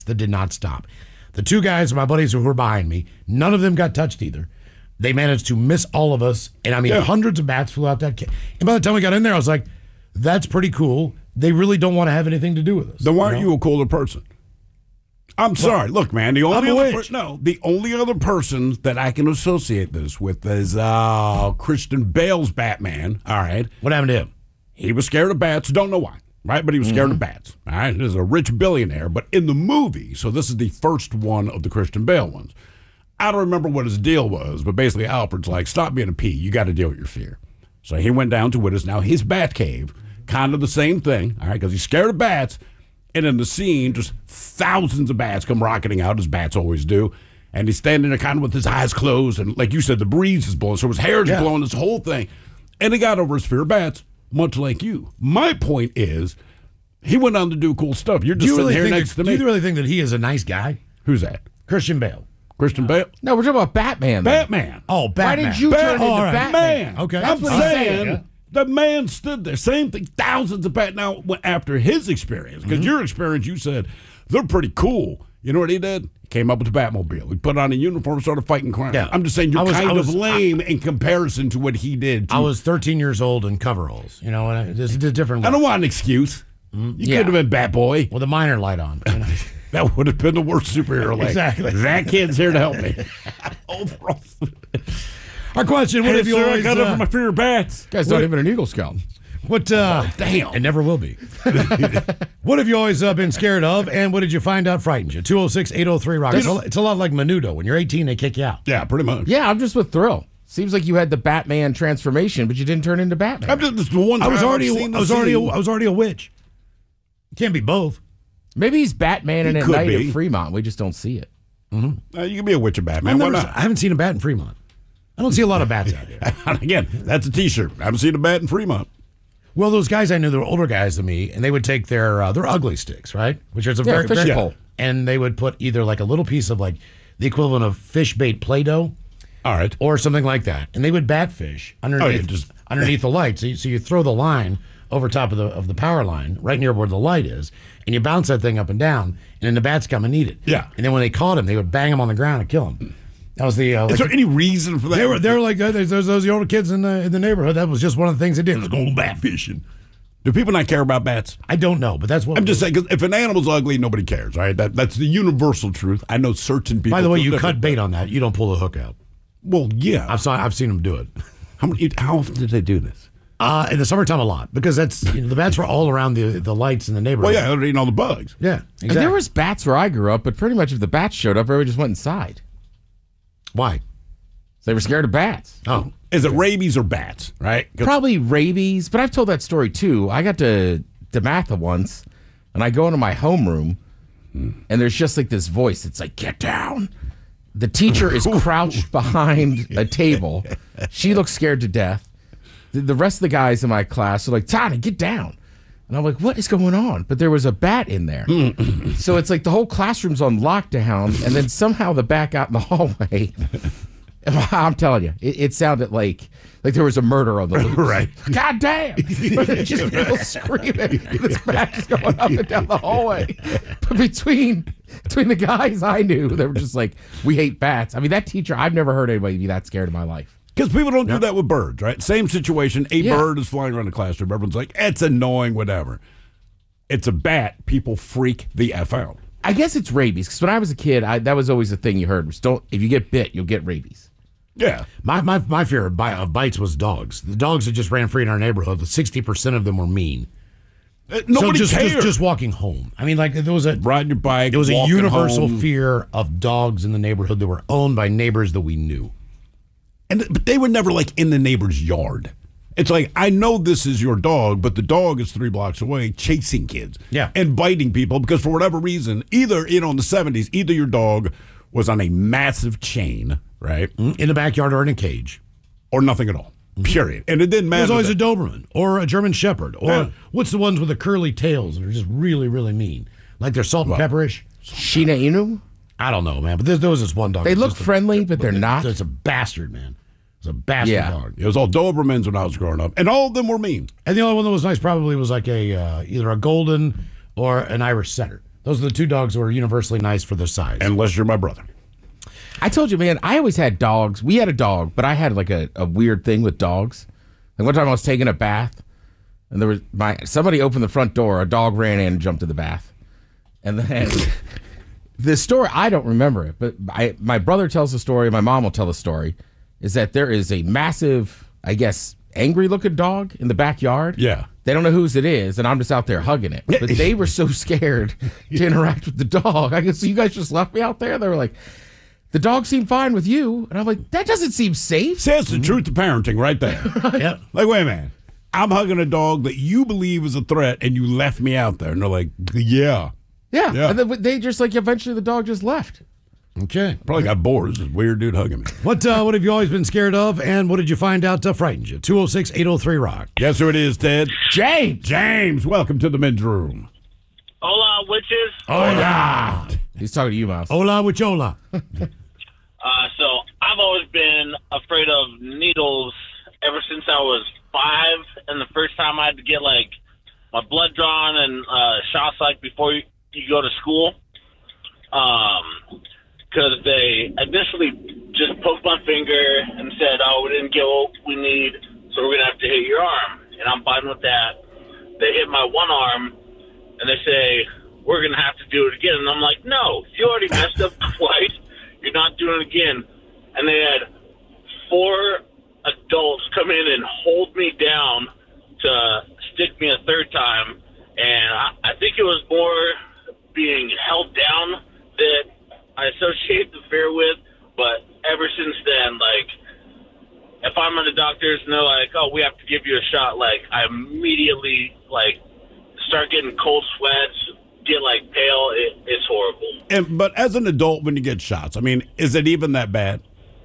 that did not stop. The two guys, my buddies who were behind me, none of them got touched either. They managed to miss all of us. And I mean, hundreds of bats flew out that cage. And by the time we got in there, I was like, that's pretty cool. They really don't want to have anything to do with us. Then why aren't you a cooler person? I'm sorry. Look, man, the only other person that I can associate this with is Christian Bale's Batman. All right. What happened to him? He was scared of bats. Don't know why. Right, but he was scared of bats. All right, he's a rich billionaire. But in the movie, so this is the first one of the Christian Bale ones. I don't remember what his deal was, but basically Alfred's like, stop being a pea. You got to deal with your fear. So he went down to what is now his bat cave, kind of the same thing, all right, because he's scared of bats. And in the scene, just thousands of bats come rocketing out, as bats always do. And he's standing there kind of with his eyes closed. And like you said, the breeze is blowing, so his hair is blowing, this whole thing. And he got over his fear of bats. Much like you. My point is, he went on to do cool stuff. You're just sitting here next to me. Do you really think that he is a nice guy? Who's that? Christian Bale. Christian Bale? No, we're talking about Batman. Batman. Oh, Batman. Why did you turn into Batman? Okay. I'm saying the man stood there. Same thing. Thousands of bats. Now, after his experience, because your experience, you said, they're pretty cool. You know what he did? He came up with the Batmobile. He put on a uniform, started fighting crime. Yeah. I'm just saying you're kind of lame in comparison to what he did. I was 13 years old in coveralls. You know, and it's a different. I don't want an excuse. You could have been Batboy with a minor light on. You know? That would have been the worst superhero. Exactly. That kid's here to help me. Overall. Our question: what if you always got over my fear of bats? Guy's not even an Eagle Scout. What? Damn! It never will be. What have you always been scared of, and what did you find out frightened you? 206-803-ROCK. It's a lot like Menudo. When you're 18, they kick you out. Yeah, pretty much. Yeah, I'm just with Thrill. Seems like you had the Batman transformation, but you didn't turn into Batman. I was already a witch. You can't be both. Maybe he's Batman in at night at Fremont. We just don't see it. Mm-hmm. You can be a witch of Batman. Why not? I haven't seen a bat in Fremont. I don't see a lot of bats out here. Again, that's a T-shirt. I haven't seen a bat in Fremont. Well, those guys I knew, they were older guys than me, and they would take their ugly sticks, right? Which is a very fishing pole, and they would put either like a little piece of like the equivalent of fish bait Play-Doh, all right, or something like that, and they would bat fish underneath the light. So you throw the line over top of the power line, right near where the light is, and you bounce that thing up and down, and then the bats come and eat it. Yeah, and then when they caught him, they would bang him on the ground and kill him. That was the. Is there any reason for that? They were like there's those older kids in the neighborhood. That was just one of the things they did. Let's go bat fishing. Do people not care about bats? I don't know, but that's what I'm just saying. Because if an animal's ugly, nobody cares. Right? That's the universal truth. I know certain people. By the way, you cut bait on that. You don't pull the hook out. Well, yeah, I've seen them do it. How often did they do this? In the summertime, a lot, because the bats were all around the lights in the neighborhood. Well, yeah, they're eating all the bugs. Yeah, exactly. And there was bats where I grew up, but pretty much if the bats showed up, everybody just went inside. Why? They were scared of bats. Oh. Is it rabies or bats, right? Probably rabies, but I've told that story too. I got to DeMatha once, and I go into my homeroom, and there's just like this voice. It's like, get down. The teacher is crouched behind a table. She looks scared to death. The rest of the guys in my class are like, Tani, get down. And I'm like, what is going on? But there was a bat in there. So it's like the whole classroom's on lockdown, and then somehow the bat got in the hallway. I'm telling you, it sounded like there was a murder on the loose. Right. God damn! Just people screaming. This bat is going up and down the hallway. But between the guys I knew, they were just like, we hate bats. I mean, that teacher, I've never heard anybody be that scared in my life. Because people don't do that with birds, right? Same situation. A bird is flying around the classroom. Everyone's like, it's annoying, whatever. It's a bat. People freak the F out. I guess it's rabies. Because when I was a kid, that was always the thing you heard was, if you get bit, you'll get rabies. Yeah. My fear of bites was dogs. The dogs that just ran free in our neighborhood, 60% of them were mean. Nobody cares. Just walking home. I mean, like there was riding your bike. There was a universal fear of dogs in the neighborhood that were owned by neighbors that we knew. But they were never like in the neighbor's yard. It's like, I know this is your dog, but the dog is 3 blocks away chasing kids. Yeah. And biting people because for whatever reason, either, in the 70s, either your dog was on a massive chain, right? In the backyard or in a cage. Or nothing at all. Period. And it didn't matter. There's always a Doberman or a German Shepherd. Or what's the ones with the curly tails that are just really, really mean? Like they're salt and pepperish? Shiba Inu? I don't know, man. But there was this one dog. They look friendly, but they're not. It's a bastard, man. It's a bastard dog. It was all Dobermans when I was growing up. And all of them were mean. And the only one that was nice probably was like either a golden or an Irish setter. Those are the two dogs that are universally nice for their size. Unless you're my brother. I told you, man, I always had dogs. We had a dog, but I had like a weird thing with dogs. Like one time I was taking a bath, and there was somebody opened the front door. A dog ran in and jumped in the bath. And then the story, I don't remember it, but my brother tells the story, my mom will tell the story, is that there is a massive, I guess, angry-looking dog in the backyard. Yeah. They don't know whose it is, and I'm just out there hugging it. But they were so scared to interact with the dog. I guess, so you guys just left me out there? They were like, the dog seemed fine with you. And I'm like, that doesn't seem safe. Says the truth of parenting right there. Yep. Like, wait a minute. I'm hugging a dog that you believe is a threat, and you left me out there. And they're like, yeah. Yeah. And then they just like, eventually the dog just left. Okay. Probably got bored. This weird dude hugging me. What have you always been scared of, and what did you find out frightened you? 206-803-ROCK. Guess who it is, Ted? James. James, welcome to the men's room. Hola, witches. Hola. He's talking to you, Mouse. Hola, wichola. So I've always been afraid of needles ever since I was 5, and the first time I had to get like my blood drawn and shots like before you go to school. Because they initially just poked my finger and said, "Oh, we didn't get what we need, so we're gonna have to hit your arm." And I'm fine with that. They hit my one arm, and they say, "We're gonna have to do it again." And I'm like, "No, you already messed up twice. You're not doing it again." And they had 4 adults come in and hold me down to stick me a third time, and I think it was more being held down that I associate the fear with, but ever since then, like, if I'm at the doctor's and they're like, "Oh, we have to give you a shot," like, I immediately, like, start getting cold sweats, get, like, pale. It's horrible. But as an adult, when you get shots, I mean, is it even that bad?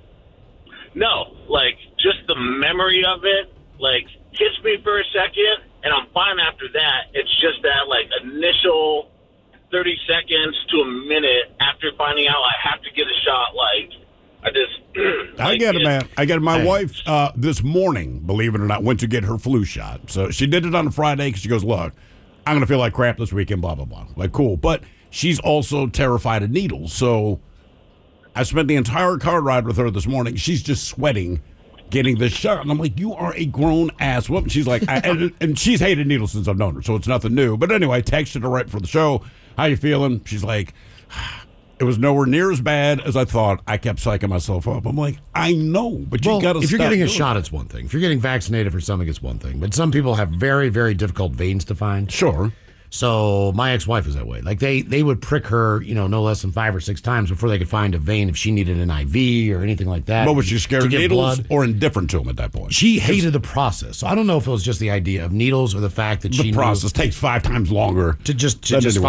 No, like, just the memory of it, like, hits me for a second, and I'm fine after that. It's just that, like, initial 30 seconds to a minute after finding out I have to get a shot, like, I just... I get it, man. I get it. My wife, this morning, believe it or not, went to get her flu shot. So she did it on a Friday because she goes, "Look, I'm going to feel like crap this weekend, blah, blah, blah." Like, cool. But she's also terrified of needles. So I spent the entire car ride with her this morning. She's just sweating getting this shot. And I'm like, "You are a grown-ass woman." She's like, and she's hated needles since I've known her, so it's nothing new. But anyway, I texted her right before the show. "How you feeling?" She's like, "It was nowhere near as bad as I thought." I kept psyching myself up. I'm like, I know, but you got to stop. If you're getting a shot, it. it's one thing. If you're getting vaccinated for something, it's one thing. But some people have very, very difficult veins to find. Sure. So my ex-wife is that way. Like they would prick her, no less than 5 or 6 times before they could find a vein if she needed an IV or anything like that. But was she scared of needles blood. or indifferent to them at that point? She hated the process. So I don't know if it was just the idea of needles or the fact that The process takes 5 times longer to just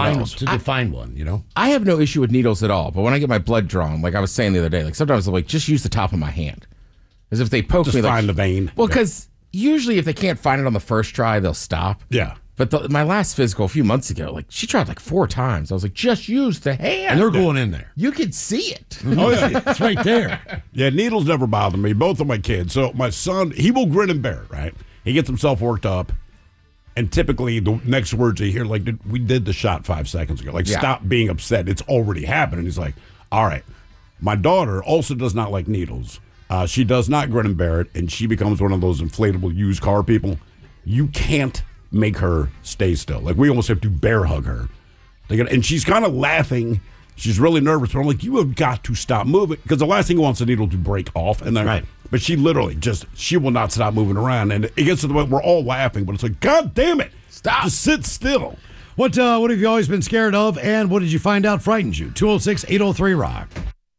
find one. I have no issue with needles at all, but when I get my blood drawn, like I was saying the other day, like sometimes I'm like, just use the top of my hand. As if they poke Just me, like, find the vein. Well, because usually if they can't find it on the first try, they'll stop. Yeah. But my last physical a few months ago, like she tried like 4 times. I was like, just use the hand. And they're going in there. You could see it. Oh, yeah. It's right there. Yeah, needles never bother me. Both of my kids. So my son, he will grin and bear it, right? He gets himself worked up. And typically the next words you hear, like, "We did the shot 5 seconds ago." Like, stop being upset. It's already happened. And he's like, all right. My daughter also does not like needles. She does not grin and bear it. And she becomes one of those inflatable used car people. You can't make her stay still. Like, we almost have to bear hug her. And she's kind of laughing. She's really nervous. But I'm like, you have got to stop moving. Because the last thing he wants the needle to break off. And then, right. But she literally she will not stop moving around. And it gets to the point we're all laughing. But it's like, God damn it. Stop. Just sit still. What have you always been scared of, and what did you find out frightened you? 206-803-ROCK.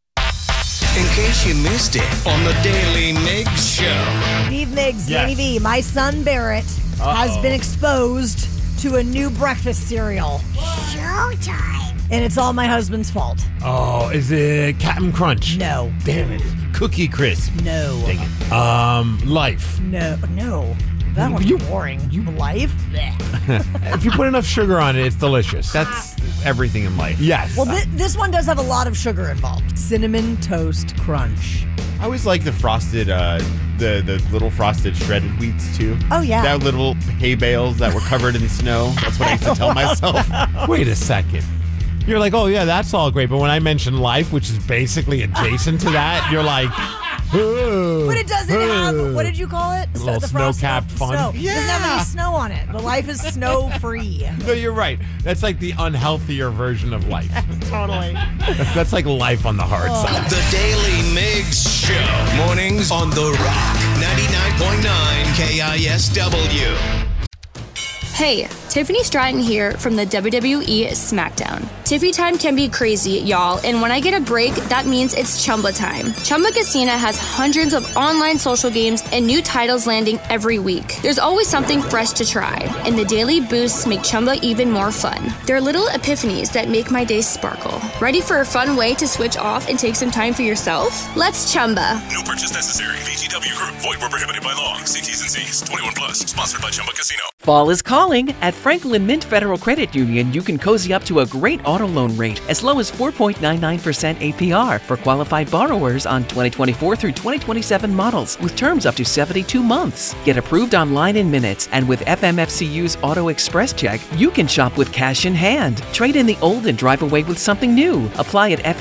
In case you missed it on the Daily Migs Show. Steve Miggs, Danny V, my son Barrett has been exposed to a new breakfast cereal. Showtime. And it's all my husband's fault. Oh, is it Captain Crunch? No. Damn it. Cookie Crisp. No. Dang it. Life. No. That one's boring. Life? If you put enough sugar on it, it's delicious. That's everything in life. Yes. Well, this one does have a lot of sugar involved. Cinnamon Toast Crunch. I always like the frosted, the little frosted shredded wheats too. Oh, yeah. That little hay bales that were covered in snow. That's what I used to tell myself. Wait a second. You're like, oh, yeah, that's all great. But when I mention life, which is basically adjacent to that, you're like, but it doesn't have, what did you call it? A little snow-capped fun. Snow. It doesn't have any snow on it. The life is snow-free. No, you're right. That's like the unhealthier version of life. Totally. That's like life on the hard side. The Daily Migs Show. Mornings on The Rock. 99.9 KISW. Hey, Tiffany Stratton here from the WWE SmackDown. Tiffy time can be crazy, y'all, and when I get a break, that means it's Chumba time. Chumba Casino has hundreds of online social games and new titles landing every week. There's always something fresh to try, and the daily boosts make Chumba even more fun. They're little epiphanies that make my day sparkle. Ready for a fun way to switch off and take some time for yourself? Let's Chumba. No purchase necessary. VGW Group. Void where prohibited by law. See T's and C's. 21 plus. Sponsored by Chumba Casino. Fall is calling. At Franklin Mint Federal Credit Union, you can cozy up to a great auto loan rate as low as 4.99% APR for qualified borrowers on 2024 through 2027 models with terms up to 72 months. Get approved online in minutes, and with FMFCU's Auto Express Check, you can shop with cash in hand. Trade in the old and drive away with something new. Apply at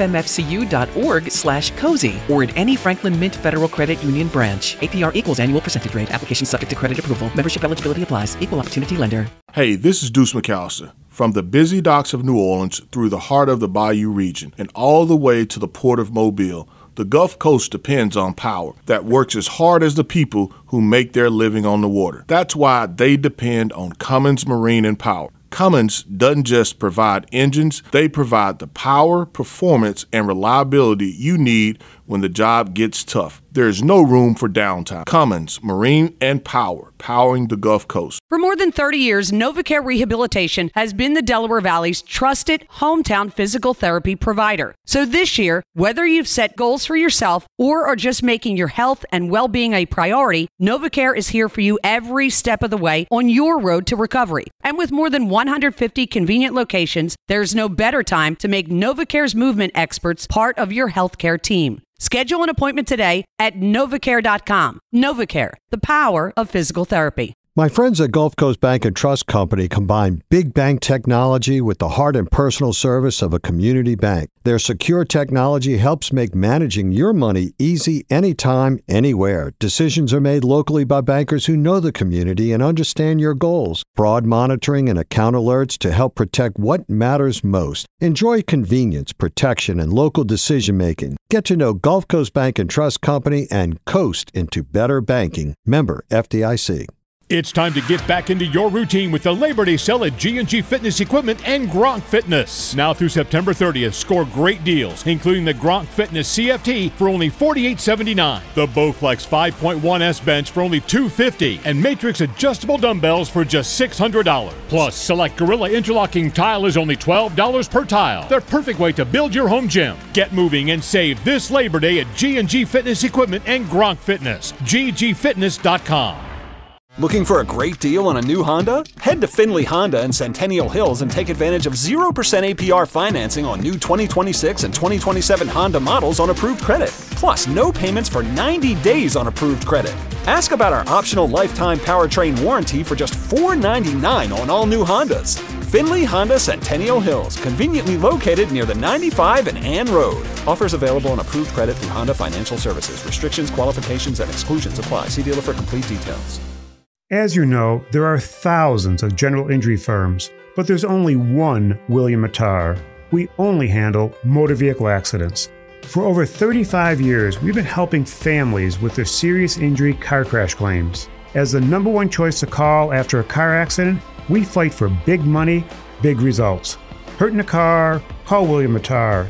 fmfcu.org/cozy or at any Franklin Mint Federal Credit Union branch. APR equals annual percentage rate. Application subject to credit approval. Membership eligibility applies. Equal opportunity lender. Hey, this is Deuce McAllister. From the busy docks of New Orleans through the heart of the Bayou region and all the way to the port of Mobile, the Gulf Coast depends on power that works as hard as the people who make their living on the water. That's why they depend on Cummins Marine and Power. Cummins doesn't just provide engines, they provide the power, performance, and reliability you need when the job gets tough. There's no room for downtime. Cummins Marine and Power, powering the Gulf Coast. For more than 30 years, NovaCare Rehabilitation has been the Delaware Valley's trusted hometown physical therapy provider. So this year, whether you've set goals for yourself or are just making your health and well-being a priority, NovaCare is here for you every step of the way on your road to recovery. And with more than 150 convenient locations, there's no better time to make NovaCare's movement experts part of your healthcare team. Schedule an appointment today at NovaCare.com. NovaCare, the power of physical therapy. My friends at Gulf Coast Bank and Trust Company combine big bank technology with the heart and personal service of a community bank. Their secure technology helps make managing your money easy anytime, anywhere. Decisions are made locally by bankers who know the community and understand your goals. Fraud monitoring and account alerts to help protect what matters most. Enjoy convenience, protection, and local decision-making. Get to know Gulf Coast Bank and Trust Company and coast into better banking. Member FDIC. It's time to get back into your routine with the Labor Day sale at G&G Fitness Equipment and Gronk Fitness. Now through September 30th, score great deals, including the Gronk Fitness CFT for only $48.79, the Bowflex 5.1S bench for only $250, and Matrix adjustable dumbbells for just $600. Plus, select Gorilla interlocking tile is only $12 per tile. The perfect way to build your home gym. Get moving and save this Labor Day at G&G Fitness Equipment and Gronk Fitness. ggfitness.com. Looking for a great deal on a new Honda? Head to Findlay Honda in Centennial Hills and take advantage of 0% APR financing on new 2026 and 2027 Honda models on approved credit. Plus, no payments for 90 days on approved credit. Ask about our optional lifetime powertrain warranty for just $499 on all new Hondas. Findlay Honda Centennial Hills, conveniently located near the 95 and Ann Road. Offers available on approved credit through Honda Financial Services. Restrictions, qualifications, and exclusions apply. See dealer for complete details. As you know, there are thousands of general injury firms, but there's only one William Attar. We only handle motor vehicle accidents. For over 35 years, we've been helping families with their serious injury car crash claims. As the number one choice to call after a car accident, we fight for big money, big results. Hurt in a car? Call William Attar,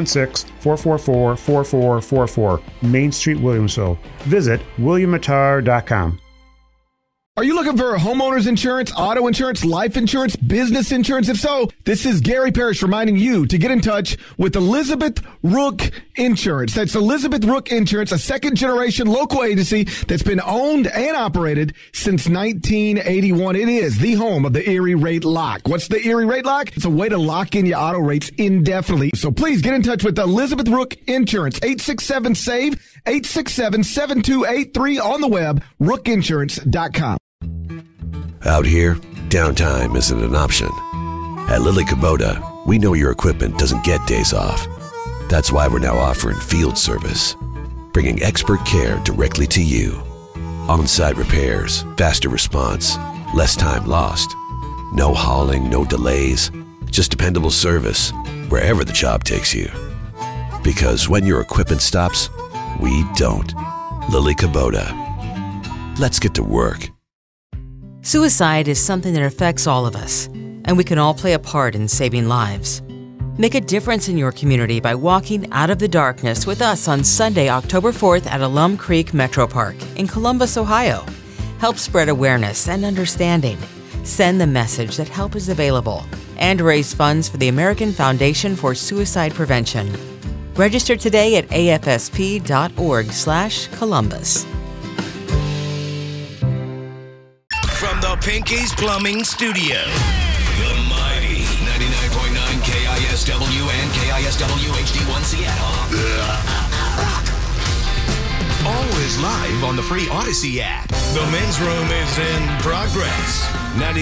716-444-4444, Main Street, Williamsville. Visit williamattar.com. Are you looking for homeowners insurance, auto insurance, life insurance, business insurance? If so, this is Gary Parrish reminding you to get in touch with Elizabeth Rook Insurance. That's Elizabeth Rook Insurance, a second-generation local agency that's been owned and operated since 1981. It is the home of the Erie Rate Lock. What's the Erie Rate Lock? It's a way to lock in your auto rates indefinitely. So please get in touch with Elizabeth Rook Insurance, 867-SAVE, 867-7283 on the web, rookinsurance.com. Out here, downtime isn't an option. At Lily Kubota, We know your equipment doesn't get days off. That's why we're now offering field service, bringing expert care directly to you. On-site repairs, faster response, less time lost. No hauling, no delays, just dependable service wherever the job takes you. Because when your equipment stops, we don't. Lily Kubota. Let's get to work. Suicide is something that affects all of us, and we can all play a part in saving lives. Make a difference in your community by walking out of the darkness with us on Sunday, October 4th at Alum Creek Metro Park in Columbus, Ohio. Help spread awareness and understanding. Send the message that help is available and raise funds for the American Foundation for Suicide Prevention. Register today at afsp.org/Columbus. From the Pinky's Plumbing Studio, the mighty 99.9 KISW and KISW HD1 Seattle. Always live on the free Odyssey app. The men's room is in progress.